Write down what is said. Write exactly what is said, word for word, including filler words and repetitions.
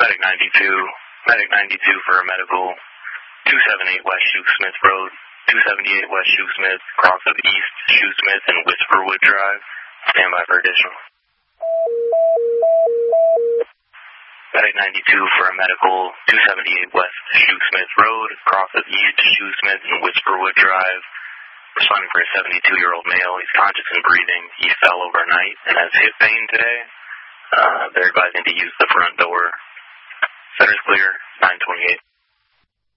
Medic ninety-two, Medic ninety-two for a medical, two seventy-eight West Shoe-Smith Road, two seventy-eight West Shoe-Smith, cross of East Shoe-Smith and Whisperwood Drive. Stand by for additional. Medic ninety-two for a medical, two seventy-eight West Shoe-Smith Road, cross of East Shoe-Smith and Whisperwood Drive. Responding for a seventy-two-year-old male. He's conscious and breathing. He fell overnight and has hip pain today. Uh, they're advising to use the front door. Center's clear, nine twenty-eight.